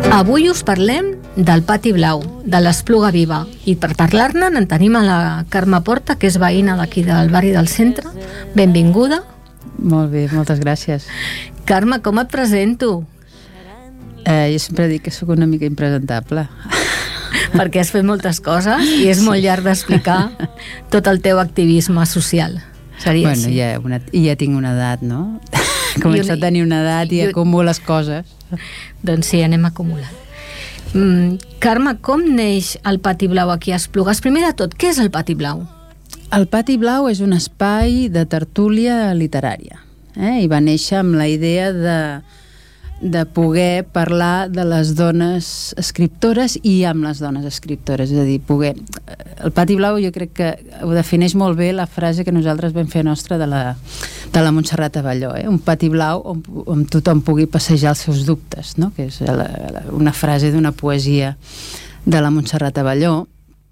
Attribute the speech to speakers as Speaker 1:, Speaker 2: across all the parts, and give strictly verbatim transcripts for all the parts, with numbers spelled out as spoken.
Speaker 1: Avui us parlem del Pati Blau, de l'Espluga Viva, i per parlar-ne en tenim a la Carme Porta, que és veïna d'aquí del barri del centre. Benvinguda.
Speaker 2: Molt bé, moltes gràcies.
Speaker 1: Carme, com et presento?
Speaker 2: Eh, jo sempre dic que sóc una mica impresentable.
Speaker 1: Perquè has fet moltes coses i és molt llarg d'explicar tot el teu activisme social. Seria
Speaker 2: bueno,
Speaker 1: així.
Speaker 2: Ja, una, ja tinc una edat, no? Començo a tenir una edat i acumules coses.
Speaker 1: Doncs sí, anem acumulant. Mm, Carme, com neix el Pati Blau aquí a Esplugues? Primer de tot, què és el Pati Blau?
Speaker 2: El Pati Blau és un espai de tertúlia literària, eh? I va néixer amb la idea de, de poder parlar de les dones escriptores i amb les dones escriptores, és a dir, poder... El Pati Blau jo crec que ho defineix molt bé la frase que nosaltres vam fer nostra de la, de la Montserrat Abelló, eh? Un pati blau on, on tothom pugui passejar els seus dubtes, no? Que és la, la, una frase d'una poesia de la Montserrat Abelló.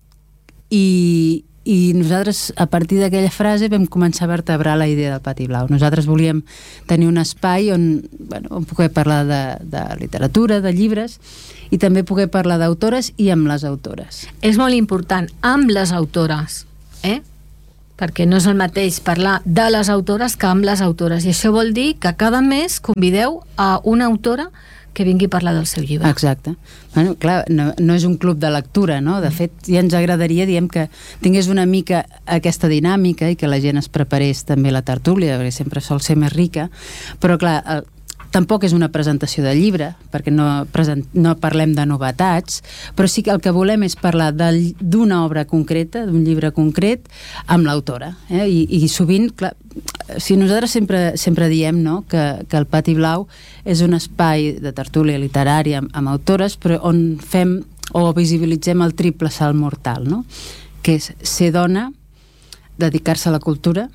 Speaker 2: I, i nosaltres, a partir d'aquella frase, vam començar a vertebrar la idea del Pati Blau. Nosaltres volíem tenir un espai on, bueno, on poder parlar de, de literatura, de llibres, i també poder parlar d'autores i amb les autores.
Speaker 1: És molt important, amb les autores, eh? Perquè no és el mateix parlar de les autores que amb les autores, i això vol dir que cada mes convideu a una autora que vingui a parlar del seu llibre.
Speaker 2: Exacte. Bueno, clar, no, no és un club de lectura, no? De fet, ja ens agradaria, diem, que tingués una mica aquesta dinàmica i que la gent es preparés també la tertúlia, perquè sempre sol ser més rica, però clar, el, tampoc és una presentació de llibre, perquè no, present, no parlem de novetats, però sí que el que volem és parlar d'una obra concreta, d'un llibre concret, amb l'autora. Eh? I, I sovint, clar, si nosaltres sempre, sempre diem, no?, que, que el Pati Blau és un espai de tertúlia literària amb, amb autores, però on fem o visibilitzem el triple salt mortal, no?, que és ser dona, dedicar-se a la cultura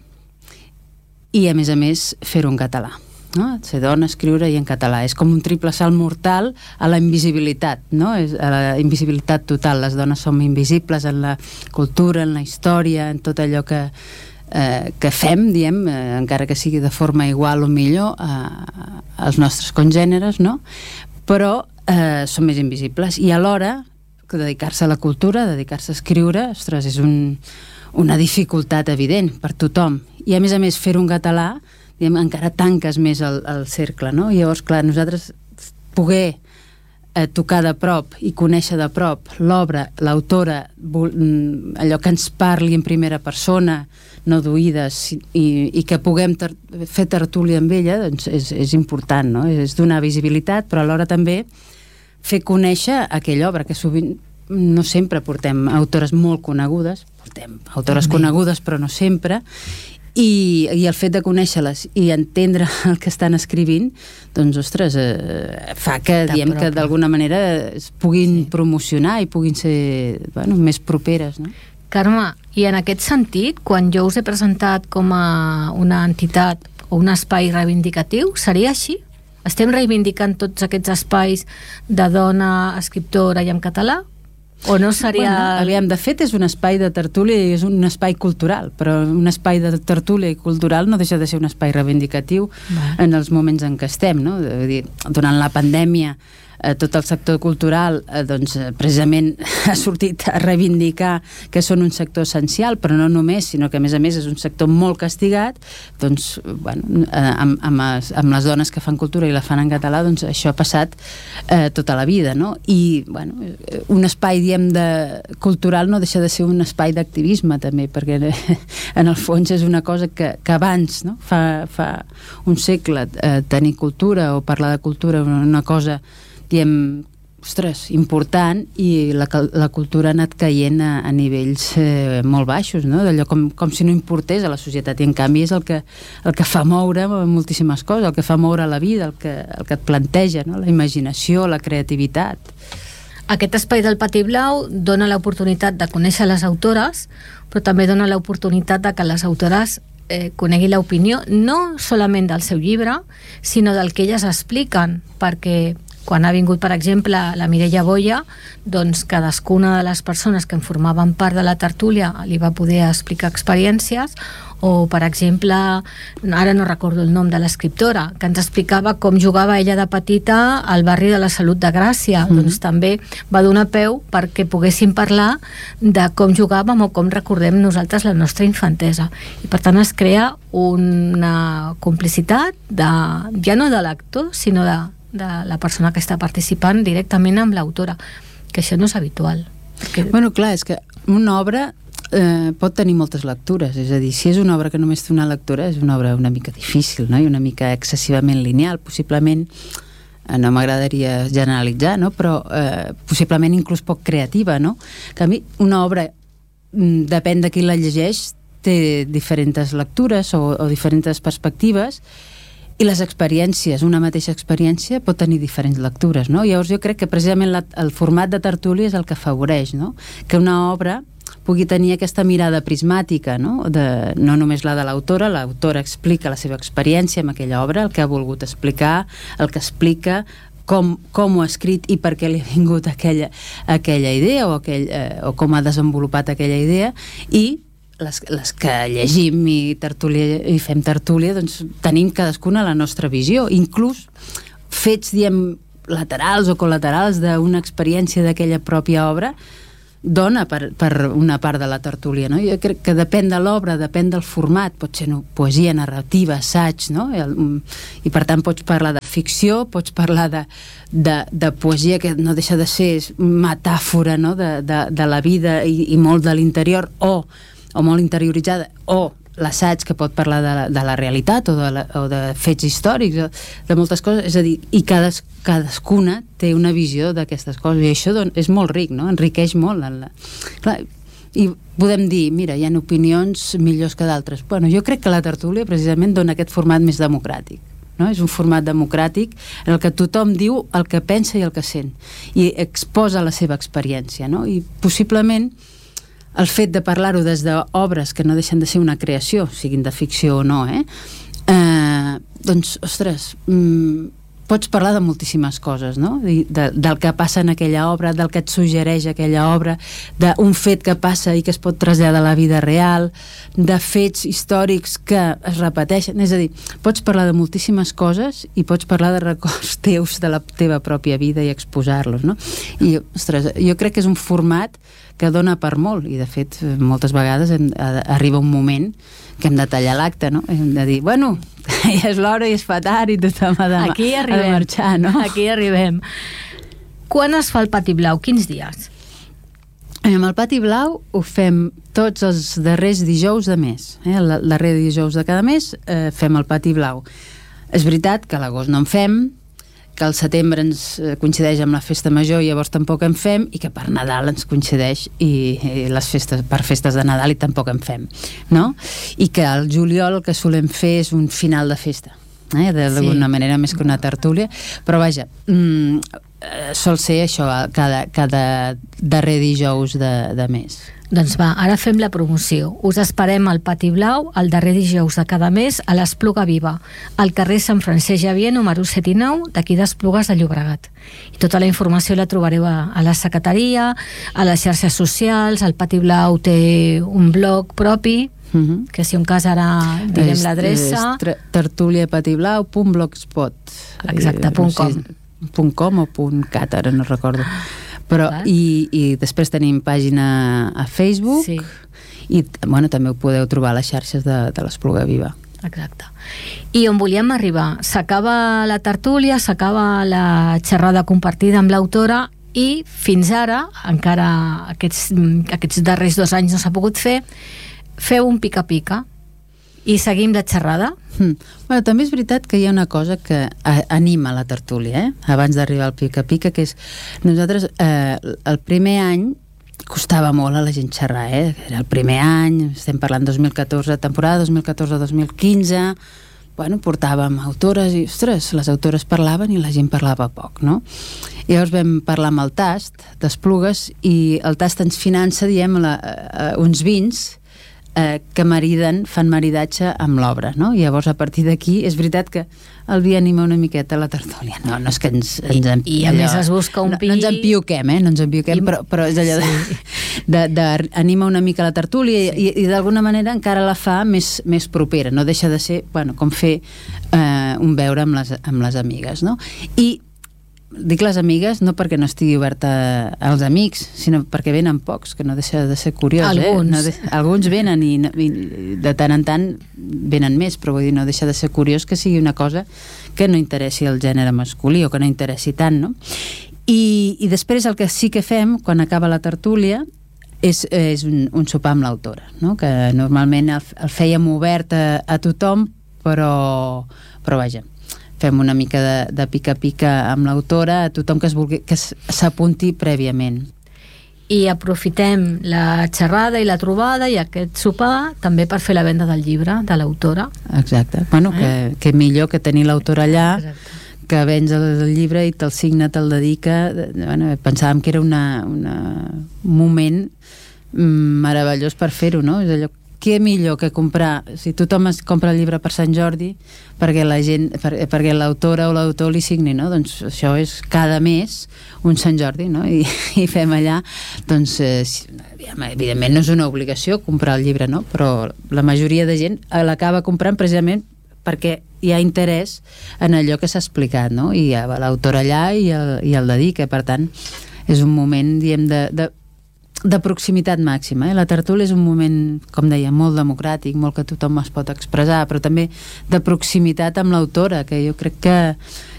Speaker 2: i, a més a més, fer-ho en català. No? Ser dona, escriure i en català. És com un triple salt mortal a la invisibilitat, no? És a la invisibilitat total. Les dones som invisibles en la cultura, en la història, en tot allò que, eh, que fem, diem, eh, encara que sigui de forma igual o millor eh, als nostres congèneres, no? Però eh, som més invisibles. I alhora, dedicar-se a la cultura, dedicar-se a escriure, ostres, és un, una dificultat evident per tothom. I a més a més, fer-ho en català, diguem, encara tanques més el, el cercle, no? I llavors, clar, nosaltres poder eh, tocar de prop i conèixer de prop l'obra, l'autora, allò que ens parli en primera persona, no d'oïdes, i, i que puguem ter fer tertúlia amb ella, doncs és, és important, no? És donar visibilitat, però alhora també fer conèixer aquella obra, que sovint no sempre portem autores molt conegudes, portem autores també conegudes, però no sempre. I, i el fet de conèixer-les i entendre el que estan escrivint, doncs, ostres, eh, fa que, diem, que d'alguna manera es puguin sí. promocionar i puguin ser, bueno, més properes, no?
Speaker 1: Carme, i en aquest sentit, quan jo us he presentat com a una entitat o un espai reivindicatiu, seria així? Estem reivindicant tots aquests espais de dona, escriptora i en català? O no seria...
Speaker 2: Bueno, aviam, de fet és un espai de tertúlia i és un espai cultural, però un espai de tertúlia i cultural no deixa de ser un espai reivindicatiu Va. en els moments en què estem, no? Vull dir, durant la pandèmia eh, tot el sector cultural eh, doncs, precisament ha sortit a reivindicar que són un sector essencial, però no només, sinó que a més a més és un sector molt castigat, doncs, bueno, eh, amb, amb, les, amb les dones que fan cultura i la fan en català, doncs això ha passat eh, tota la vida, no? I, bueno, un espai, diem, de cultural no deixa de ser un espai d'activisme també, perquè en el fons és una cosa que, que abans, no? fa, fa un segle eh, tenir cultura o parlar de cultura una cosa, diem, ostres, important, i la, la cultura ha anat caient a, a nivells eh, molt baixos, no? D'allò com, com si no importés a la societat, i en canvi és el que, el que fa moure moltíssimes coses, el que fa moure la vida, el que, el que et planteja, no? La imaginació, la creativitat.
Speaker 1: Aquest espai del Pati Blau dona l'oportunitat de conèixer les autores, però també dona l'oportunitat de que les autores eh, coneguin l'opinió no solament del seu llibre, sinó del que elles expliquen, perquè quan ha vingut, per exemple, la Mireia Boia, doncs cadascuna de les persones que en formaven part de la tertúlia li va poder explicar experiències, o, per exemple, ara no recordo el nom de l'escriptora, que ens explicava com jugava ella de petita al barri de la Salut de Gràcia. Mm-hmm. Doncs també va donar peu perquè poguéssim parlar de com jugàvem o com recordem nosaltres la nostra infantesa. I per tant es crea una complicitat de, ja no de l'actor, sinó de, de la persona que està participant directament amb l'autora, que això no és habitual. Perquè...
Speaker 2: Bueno, clar, és que una obra Eh, pot tenir moltes lectures, és a dir, si és una obra que només té una lectura, és una obra una mica difícil, no? I una mica excessivament lineal, possiblement, eh, no m'agradaria generalitzar, no? Però eh, possiblement inclús poc creativa, no? Que a mi una obra, mm, depèn de qui la llegeix, té diferents lectures o, o diferents perspectives, i les experiències, una mateixa experiència pot tenir diferents lectures, no? Llavors jo crec que precisament la, el format de tertúlia és el que afavoreix, no? Que una obra pugui tenir aquesta mirada prismàtica, no? De, no només la de l'autora, l'autora explica la seva experiència amb aquella obra, el que ha volgut explicar, el que explica com, com ho ha escrit i per què li ha vingut aquella, aquella idea o, aquell, eh, o com ha desenvolupat aquella idea, i les, les que llegim i, tertúlia, i fem tertúlia, doncs tenim cadascuna la nostra visió, inclús fets, diem, laterals o col·laterals d'una experiència d'aquella pròpia obra, dona per, per una part de la tertúlia, no? Jo crec que depèn de l'obra, depèn del format, pot ser no, poesia, narrativa, assaig, no? I, i per tant pots parlar de ficció, pots parlar de, de, de poesia que no deixa de ser metàfora, no? de, de, de la vida i, i molt de l'interior, o, o molt interioritzada, o l'assaig que pot parlar de la, de la realitat o de, la, o de fets històrics, o de moltes coses, és a dir, i cades, cadascuna té una visió d'aquestes coses, i això doncs, és molt ric, no? Enriqueix molt la... Clar, i podem dir, mira, hi ha opinions millors que d'altres. Bueno, jo crec que la tertúlia precisament dona aquest format més democràtic, no? És un format democràtic en el que tothom diu el que pensa i el que sent i exposa la seva experiència, no? I possiblement el fet de parlar-ho des d'obres que no deixen de ser una creació, siguin de ficció o no, eh? Eh, doncs, ostres, mm, pots parlar de moltíssimes coses, no? De, de, del que passa en aquella obra, del que et suggereix aquella obra, d'un fet que passa i que es pot traslladar a la vida real, de fets històrics que es repeteixen, és a dir, pots parlar de moltíssimes coses i pots parlar de records teus de la teva pròpia vida i exposar-los, no? I, ostres, jo crec que és un format que dona per molt, i de fet moltes vegades hem, arriba un moment que hem de tallar l'acte, no? Hem de dir, bueno, ja és l'hora i es fa tard i tothom ha de,
Speaker 1: Aquí arribem.
Speaker 2: ha de marxar, no?
Speaker 1: Aquí arribem. Quan es fa el Pati Blau? Quins dies?
Speaker 2: Amb el Pati Blau ho fem tots els darrers dijous de mes, eh? El darrer dijous de cada mes eh, fem el Pati Blau. És veritat que a l'agost no en fem, que el setembre ens coincideix amb la festa major i llavors tampoc en fem, i que per Nadal ens coincideix i, i les festes, per festes de Nadal i tampoc en fem, no? I que al juliol el que solem fer és un final de festa, eh? D'alguna sí. manera més que una tertúlia, però vaja, mm, sol ser això cada, cada darrer dijous de, de mes.
Speaker 1: Doncs va, ara fem la promoció. Us esperem al Pati Blau el darrer dijous de cada mes a l'Espluga Viva, al carrer Sant Francesc Xavier, número set i nou, d'aquí d'Esplugues de Llobregat. I tota la informació la trobareu a, a la secretaria, a les xarxes socials. El Pati Blau té un blog propi, uh-huh. que si un cas ara direm l'adreça.
Speaker 2: És tertúlia patiblau punt blogspot.
Speaker 1: Exacte, punt com.
Speaker 2: punt com o punt cat, ara no recordo. Però, i, i després tenim pàgina a Facebook, sí. i bueno, també ho podeu trobar a les xarxes de, de l'Espluga Viva.
Speaker 1: Exacte. I on volíem arribar? S'acaba la tertúlia, s'acaba la xerrada compartida amb l'autora, i fins ara, encara aquests, aquests darrers dos anys no s'ha pogut fer, feu un pica-pica i seguim la xerrada.
Speaker 2: Hmm. Bueno, també és veritat que hi ha una cosa que anima la tertúlia, eh? Abans d'arribar al pica-pica, que és nosaltres eh, el primer any costava molt a la gent xerrar, eh? Era el primer any, estem parlant dos mil catorze, temporada dos mil catorze dos mil quinze, bueno, portàvem autores i, ostres, les autores parlaven i la gent parlava poc, no? I llavors vam parlar amb el Tast d'Esplugues, i el Tast ens finança, diem, la, uh, uns vins eh, que mariden, fan maridatge amb l'obra, no? I llavors a partir d'aquí és veritat que el vi anima una miqueta la tertúlia. No, no és que ens... ens
Speaker 1: I, i a allò, més es busca un pi...
Speaker 2: No, no ens empioquem, eh? No ens empioquem, I... però, però és allò sí. de, de, de... anima una mica la tertúlia sí. i, i d'alguna manera encara la fa més, més propera. No deixa de ser, bueno, com fer eh, un beure amb les, amb les amigues, no? I dic les amigues no perquè no estigui oberta als amics, sinó perquè venen pocs, que no deixa de ser curiós.
Speaker 1: Alguns.
Speaker 2: Eh? No de... Alguns venen i, i de tant en tant venen més, però vull dir, no deixa de ser curiós que sigui una cosa que no interessi el gènere masculí o que no interessi tant, no? I, i després el que sí que fem, quan acaba la tertúlia, és, és un, un sopar amb l'autora, no? Que normalment el, el fèiem obert a, a tothom, però, però vaja, fem una mica de, de pica-pica amb l'autora a tothom que es vulgui, que s'apunti prèviament.
Speaker 1: I aprofitem la xerrada i la trobada i aquest sopar també per fer la venda del llibre de l'autora.
Speaker 2: Exacte. Bueno, eh? que, que millor que tenir l'autora allà.
Speaker 1: Exacte.
Speaker 2: Que vens el, el llibre i te'l signa, te'l dedica. Bueno, pensàvem que era una, una, un moment meravellós per fer-ho, no? És allò, què millor que comprar, si tothom es compra el llibre per Sant Jordi perquè la gent, per, perquè l'autora o l'autor li signi, no? Doncs això és cada mes un Sant Jordi, no? I, i fem allà, doncs eh, evidentment no és una obligació comprar el llibre, no? Però la majoria de gent l'acaba comprant precisament perquè hi ha interès en allò que s'ha explicat, no? I hi ha l'autor allà i el, i el dedica, per tant és un moment, diem, de, de de proximitat màxima. Eh? La tertúlia és un moment, com deia, molt democràtic, molt que tothom es pot expressar, però també de proximitat amb l'autora, que jo crec que,